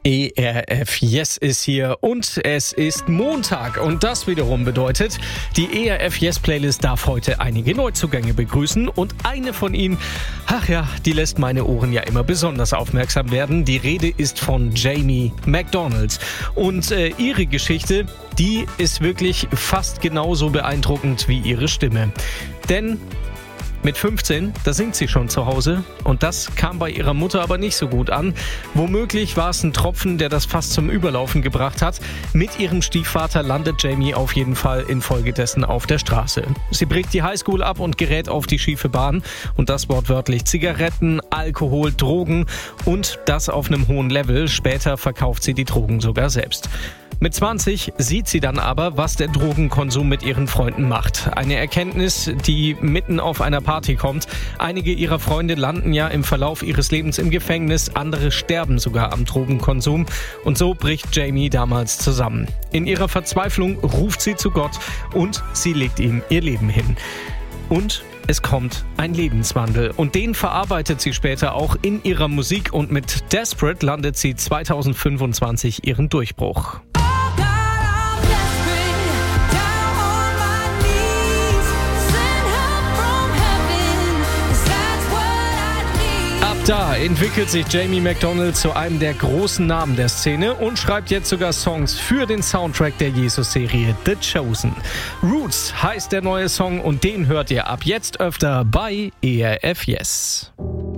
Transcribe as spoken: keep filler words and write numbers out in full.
E R F Yes ist hier und es ist Montag und das wiederum bedeutet, die E R F Yes Playlist darf heute einige Neuzugänge begrüßen und eine von ihnen, ach ja, die lässt meine Ohren ja immer besonders aufmerksam werden. Die Rede ist von Jamie McDonald und äh, ihre Geschichte, die ist wirklich fast genauso beeindruckend wie ihre Stimme. Denn mit fünfzehn, da singt sie schon zu Hause und das kam bei ihrer Mutter aber nicht so gut an. Womöglich war es ein Tropfen, der das fast zum Überlaufen gebracht hat. Mit ihrem Stiefvater landet Jamie auf jeden Fall infolgedessen auf der Straße. Sie bricht die Highschool ab und gerät auf die schiefe Bahn und das wortwörtlich Zigaretten, Alkohol, Drogen und das auf einem hohen Level. Später verkauft sie die Drogen sogar selbst. Mit zwanzig sieht sie dann aber, was der Drogenkonsum mit ihren Freunden macht. Eine Erkenntnis, die mitten auf einer Party kommt. Einige ihrer Freunde landen ja im Verlauf ihres Lebens im Gefängnis, andere sterben sogar am Drogenkonsum. Und so bricht Jamie damals zusammen. In ihrer Verzweiflung ruft sie zu Gott und sie legt ihm ihr Leben hin. Und es kommt ein Lebenswandel und den verarbeitet sie später auch in ihrer Musik und mit Desperate landet sie zweitausendfünfundzwanzig ihren Durchbruch. Da entwickelt sich Jamie McDonald zu einem der großen Namen der Szene und schreibt jetzt sogar Songs für den Soundtrack der Jesus-Serie The Chosen. Roots heißt der neue Song und den hört ihr ab jetzt öfter bei E R F Yes.